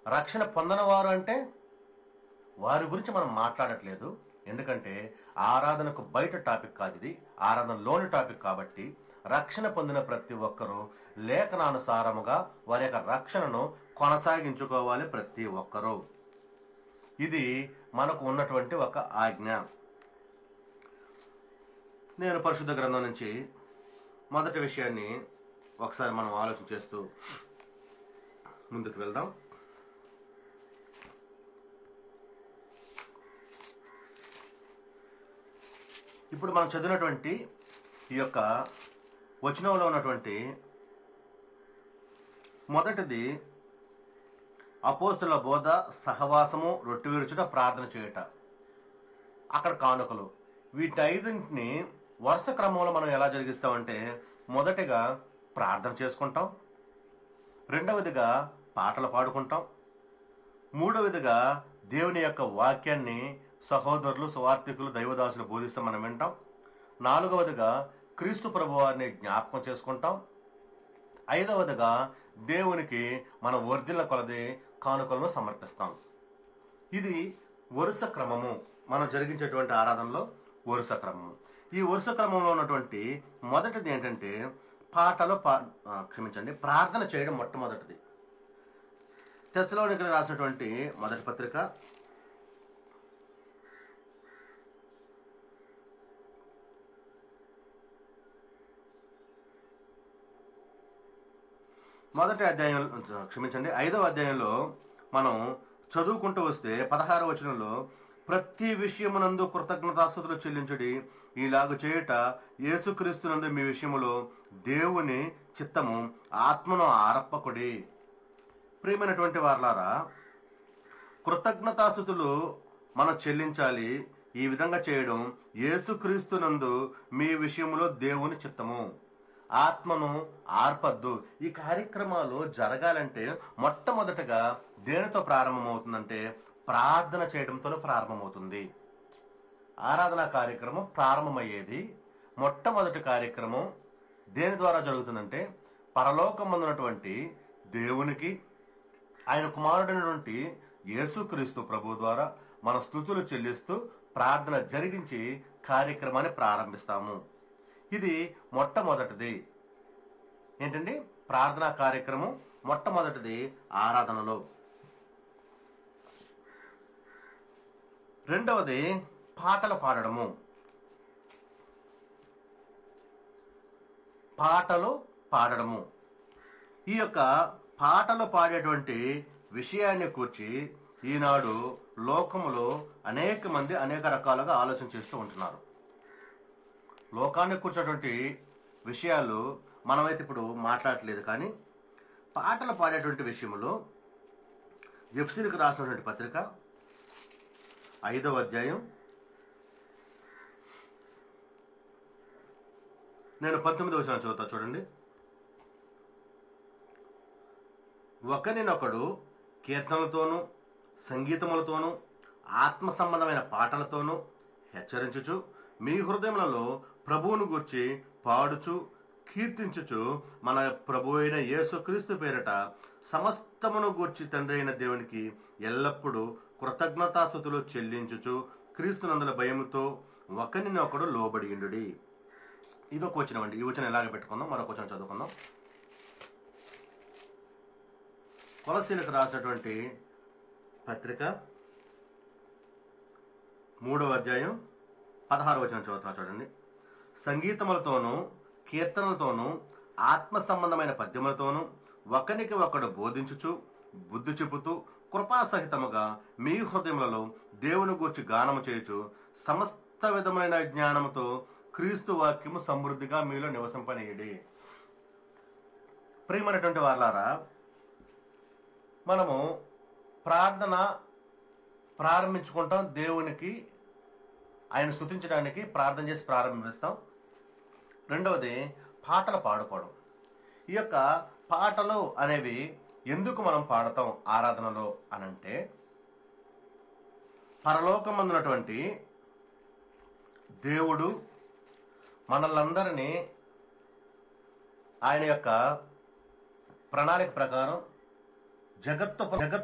రక్షణ పొందని వారు అంటే వారి గురించి మనం మాట్లాడట్లేదు. ఎందుకంటే ఆరాధనకు బయట టాపిక్ కాదు ఇది, ఆరాధనలోని టాపిక్. కాబట్టి రక్షణ పొందిన ప్రతి ఒక్కరూ లేఖనానుసారముగా వారి యొక్క రక్షణను కొనసాగించుకోవాలి. ప్రతి ఒక్కరూ. ఇది మనకు ఉన్నటువంటి ఒక ఆజ్ఞ. నేను పరిశుద్ధ గ్రంథం నుంచి మొదటి విషయాన్ని ఒకసారి మనం ఆలోచన చేస్తూ ముందుకు వెళ్దాం. ఇప్పుడు మనం చదివినటువంటి ఈ యొక్క వచనంలో ఉన్నటువంటి మొదటిది అపోస్తుల బోధ, సహవాసము, రొట్టె విరుచుట, ప్రార్థన చేయుట. అక్కడ కానుకలు. వీటైదింటిని వరుస క్రమంలో మనం ఎలా జరిగిస్తామంటే, మొదటిగా ప్రార్థన చేసుకుంటాం, రెండవదిగా పాటలు పాడుకుంటాం, మూడవదిగా దేవుని యొక్క వాక్యాన్ని సహోదరులు, సువార్థికులు, దైవదాసులు బోధిస్తూ మనం వింటాం, నాలుగవదిగా క్రీస్తు ప్రభువారిని జ్ఞాపకం చేసుకుంటాం, ఐదవదిగా దేవునికి మన వర్ధిల్ల కొలది కానుకలను సమర్పిస్తాం. ఇది వరుస క్రమము, మనం జరిగించేటువంటి ఆరాధనలో వరుస క్రమము. ఈ వరుస క్రమంలో ఉన్నటువంటి మొదటిది ఏంటంటే ప్రార్థన చేయడం మొట్టమొదటిది. తెస్సలోనికీయులకు రాసినటువంటి మొదటి పత్రిక 5వ అధ్యాయంలో మనం చదువుకుంటూ వస్తే 16వ వచనంలో, ప్రతి విషయమునందు కృతజ్ఞతాస్తుతులు చెల్లించుడి, ఇలాగు చేయుట యేసుక్రీస్తునందు మీ విషయములో దేవుని చిత్తము, ఆత్మను ఆరప్పకుడి. ప్రియమైనటువంటి వారలారా, కృతజ్ఞతాస్తుతులు మనం చెల్లించాలి. ఈ విధంగా చేయడం యేసుక్రీస్తునందు మీ విషయములో దేవుని చిత్తము, ఆత్మను ఆర్పద్దు. ఈ కార్యక్రమాలు జరగాలంటే మొట్టమొదటగా దేనితో ప్రారంభమవుతుందంటే ప్రార్థన చేయడంతో ప్రారంభమవుతుంది. ఆరాధన కార్యక్రమం ప్రారంభమయ్యేది, మొట్టమొదటి కార్యక్రమం దేని ద్వారా జరుగుతుందంటే పరలోకమందున్నటువంటి దేవునికి ఆయన కుమారుడైనటువంటి యేసుక్రీస్తు ప్రభు ద్వారా మన స్తుతులు చెల్లిస్తూ ప్రార్థన జరిగించి కార్యక్రమాన్ని ప్రారంభిస్తాము. ఇది మొట్టమొదటిది. ఏంటండి? ప్రార్థనా కార్యక్రమం మొట్టమొదటిది ఆరాధనలో. రెండవది పాటలు పాడడము. పాటలు పాడడము. ఈ యొక్క పాటలు పాడేటువంటి విషయాన్ని కూర్చి ఈనాడు లోకములో అనేక మంది అనేక రకాలుగా ఆలోచన చేస్తూ ఉంటున్నారు. లోకాన్ని కూర్చున్నటువంటి విషయాలు మనమైతే ఇప్పుడు మాట్లాడట్లేదు, కానీ పాటలు పాడేటువంటి విషయంలో ఎఫెసీయులకు రాసినటువంటి పత్రిక 5వ అధ్యాయం నేను 19వ వచనం చదువుతా చూడండి. ఒకరినొకడు కీర్తనలతోనూ సంగీతములతోనూ ఆత్మ సంబంధమైన పాటలతోనూ హెచ్చరించుచు మీ హృదయములలో ప్రభువును గూర్చి పాడుచు కీర్తించుచు మన ప్రభు అయిన యేసుక్రీస్తు పేరట సమస్తమును గూర్చి తండ్రి అయిన దేవునికి ఎల్లప్పుడూ కృతజ్ఞతాస్తుతులు చెల్లించుచు క్రీస్తునందుల భయముతో ఒకరినొకడు లోబడియుండుడి. ఇదొక వచనం అండి. ఈ వచనం ఎలాగ పెట్టుకుందాం, మరొక వచనం చదువుకుందాం. కొలస్సీయులకు రాసినటువంటి పత్రిక 3వ అధ్యాయం 16వ వచనం చదువుతున్నా చూడండి. సంగీతములతోనూ కీర్తనలతోనూ ఆత్మ సంబంధమైన పద్యములతోనూ ఒకరికి ఒకడు బోధించుచు బుద్ధి చెప్పుతూ కృపాసహితముగా మీ హృదయములలో దేవుని గూర్చి గానము చేయుచు సమస్త విధమైన జ్ఞానముతో క్రీస్తు వాక్యము సమృద్ధిగా మీలో నివసింపనీయుడి. ప్రియమైనటువంటి వారలారా, మనము ప్రార్థన ప్రారంభించుకుంటాం. దేవునికి ఆయన స్తుతించడానికి ప్రార్థన చేసి ప్రారంభిస్తాం. రెండవది పాటలు పాడుకోవడం. ఈ యొక్క పాటలు అనేవి ఎందుకు మనం పాడతాం ఆరాధనలో అనంటే, పరలోకమందున్నటువంటి దేవుడు మనల్నందరినీ ఆయన యొక్క ప్రణాళిక ప్రకారం జగత్తు